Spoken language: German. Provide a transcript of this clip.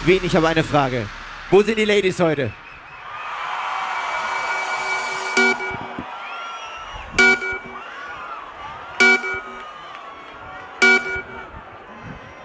Wen, ich habe eine Frage. Wo sind die Ladies heute?